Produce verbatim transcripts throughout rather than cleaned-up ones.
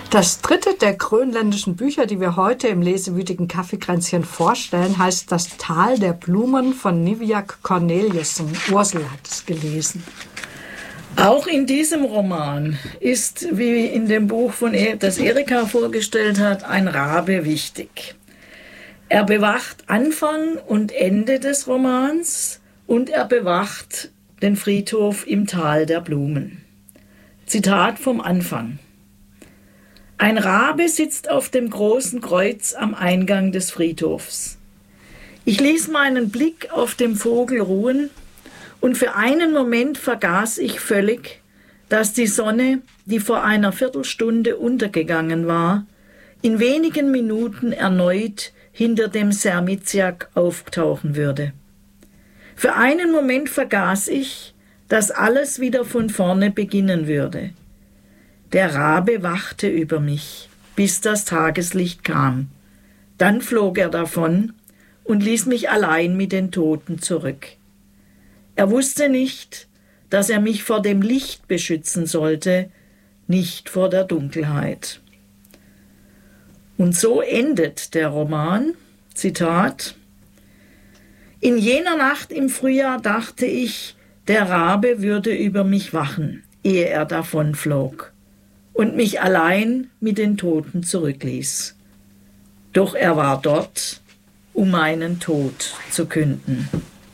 Das dritte der grönländischen Bücher, die wir heute im lesewütigen Kaffeekränzchen vorstellen, heißt Das Tal der Blumen von Niviaq Korneliusson. Ursel hat es gelesen. Auch in diesem Roman ist, wie in dem Buch, von er, das Erika vorgestellt hat, ein Rabe wichtig. Er bewacht Anfang und Ende des Romans und er bewacht den Friedhof im Tal der Blumen. Zitat vom Anfang. Ein Rabe sitzt auf dem großen Kreuz am Eingang des Friedhofs. Ich ließ meinen Blick auf dem Vogel ruhen und für einen Moment vergaß ich völlig, dass die Sonne, die vor einer Viertelstunde untergegangen war, in wenigen Minuten erneut hinter dem Sermitsiaq auftauchen würde. Für einen Moment vergaß ich, dass alles wieder von vorne beginnen würde. Der Rabe wachte über mich, bis das Tageslicht kam. Dann flog er davon und ließ mich allein mit den Toten zurück. Er wusste nicht, dass er mich vor dem Licht beschützen sollte, nicht vor der Dunkelheit. Und so endet der Roman, Zitat: In jener Nacht im Frühjahr dachte ich, der Rabe würde über mich wachen, ehe er davonflog und mich allein mit den Toten zurückließ. Doch er war dort, um meinen Tod zu künden.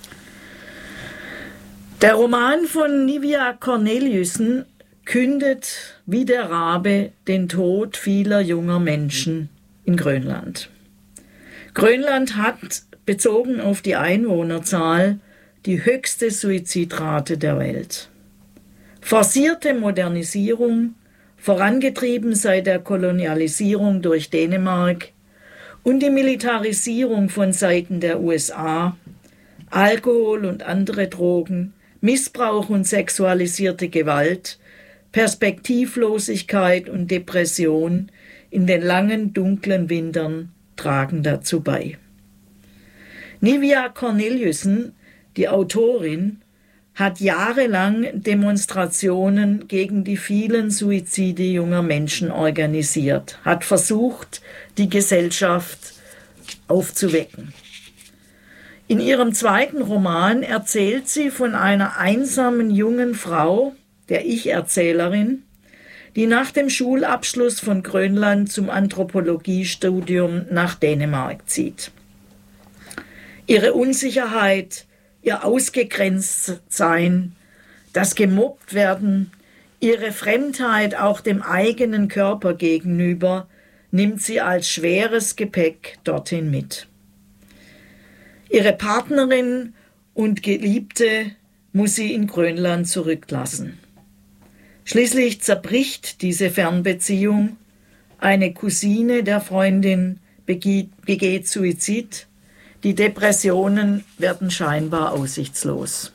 Der Roman von Niviaq Korneliusson kündet wie der Rabe den Tod vieler junger Menschen in Grönland. Grönland hat, bezogen auf die Einwohnerzahl, die höchste Suizidrate der Welt. Forcierte Modernisierung, vorangetrieben seit der Kolonialisierung durch Dänemark und die Militarisierung von Seiten der U S A, Alkohol und andere Drogen, Missbrauch und sexualisierte Gewalt, Perspektivlosigkeit und Depression in den langen, dunklen Wintern tragen dazu bei. Niviaq Korneliusson, die Autorin, hat jahrelang Demonstrationen gegen die vielen Suizide junger Menschen organisiert, hat versucht, die Gesellschaft aufzuwecken. In ihrem zweiten Roman erzählt sie von einer einsamen jungen Frau, der Ich-Erzählerin, die nach dem Schulabschluss von Grönland zum Anthropologiestudium nach Dänemark zieht. Ihre Unsicherheit, ihr Ausgegrenztsein, das Gemobbt-Werden, ihre Fremdheit auch dem eigenen Körper gegenüber nimmt sie als schweres Gepäck dorthin mit. Ihre Partnerin und Geliebte muss sie in Grönland zurücklassen. Schließlich zerbricht diese Fernbeziehung. Eine Cousine der Freundin begeht, begeht Suizid. Die Depressionen werden scheinbar aussichtslos.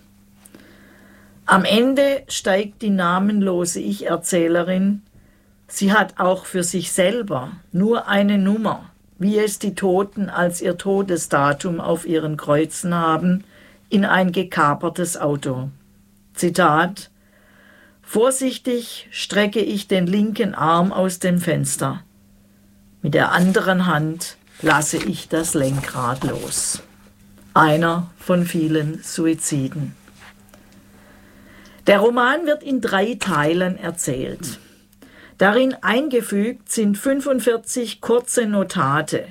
Am Ende steigt die namenlose Ich-Erzählerin. Sie hat auch für sich selber nur eine Nummer, wie es die Toten als ihr Todesdatum auf ihren Kreuzen haben, in ein gekapertes Auto. Zitat: Vorsichtig strecke ich den linken Arm aus dem Fenster. Mit der anderen Hand lasse ich das Lenkrad los. Einer von vielen Suiziden. Der Roman wird in drei Teilen erzählt. Darin eingefügt sind fünfundvierzig kurze Notate.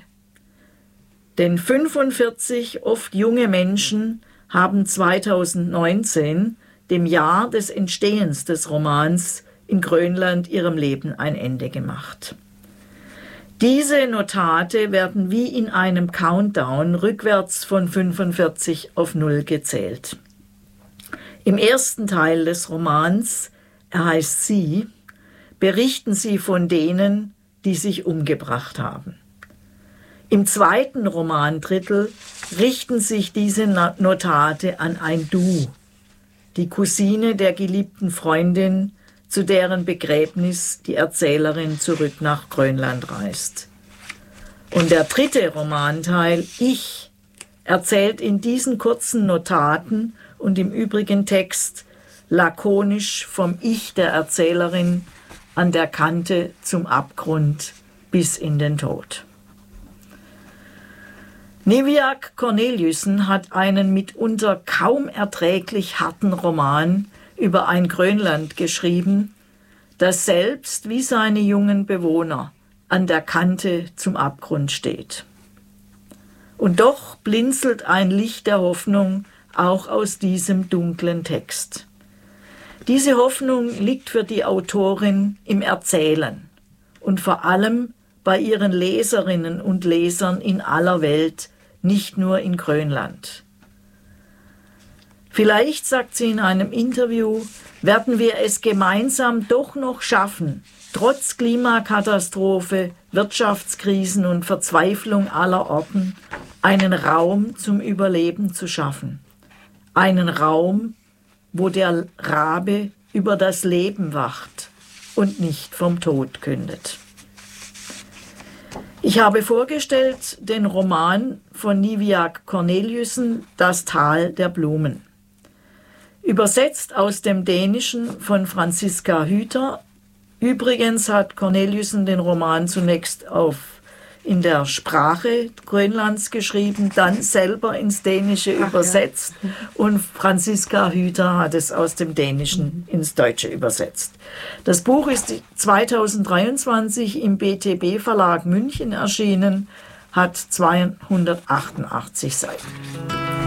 Denn fünfundvierzig oft junge Menschen haben zweitausendneunzehn, dem Jahr des Entstehens des Romans, in Grönland ihrem Leben ein Ende gemacht. Diese Notate werden wie in einem Countdown rückwärts von fünfundvierzig auf null gezählt. Im ersten Teil des Romans, er heißt Sie, berichten sie von denen, die sich umgebracht haben. Im zweiten Romandrittel richten sich diese Notate an ein Du, die Cousine der geliebten Freundin, zu deren Begräbnis die Erzählerin zurück nach Grönland reist. Und der dritte Romanteil, Ich, erzählt in diesen kurzen Notaten und im übrigen Text lakonisch vom Ich der Erzählerin, an der Kante zum Abgrund bis in den Tod. Niviaq Korneliussen hat einen mitunter kaum erträglich harten Roman über ein Grönland geschrieben, das selbst wie seine jungen Bewohner an der Kante zum Abgrund steht. Und doch blinzelt ein Licht der Hoffnung auch aus diesem dunklen Text. Diese Hoffnung liegt für die Autorin im Erzählen und vor allem bei ihren Leserinnen und Lesern in aller Welt, nicht nur in Grönland. Vielleicht, sagt sie in einem Interview, werden wir es gemeinsam doch noch schaffen, trotz Klimakatastrophe, Wirtschaftskrisen und Verzweiflung aller Orten, einen Raum zum Überleben zu schaffen. Einen Raum, wo der Rabe über das Leben wacht und nicht vom Tod kündet. Ich habe vorgestellt den Roman von Niviaq Korneliussen, Das Tal der Blumen. Übersetzt aus dem Dänischen von Franziska Hüter. Übrigens hat Korneliussen den Roman zunächst auf in der Sprache Grönlands geschrieben, dann selber ins Dänische Ach, übersetzt ja. und Franziska Hüter hat es aus dem Dänischen mhm. ins Deutsche übersetzt. Das Buch ist zweitausenddreiundzwanzig im B T B Verlag München erschienen, hat zweihundertachtundachtzig Seiten.